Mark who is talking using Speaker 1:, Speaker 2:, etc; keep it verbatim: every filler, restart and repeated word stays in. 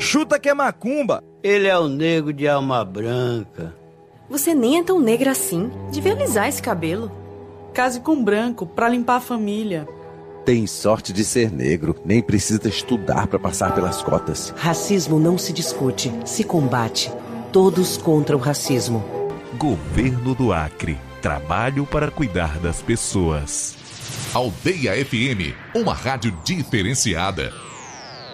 Speaker 1: Chuta que é macumba.
Speaker 2: Ele é o nego de alma branca.
Speaker 3: Você nem é tão negra assim. Devia alisar esse cabelo.
Speaker 4: Case com branco, pra limpar a família.
Speaker 5: Tem sorte de ser negro. Nem precisa estudar pra passar pelas cotas.
Speaker 6: Racismo não se discute, se combate. Todos contra o racismo.
Speaker 7: Governo do Acre. Trabalho para cuidar das pessoas.
Speaker 8: Aldeia F M, uma rádio diferenciada.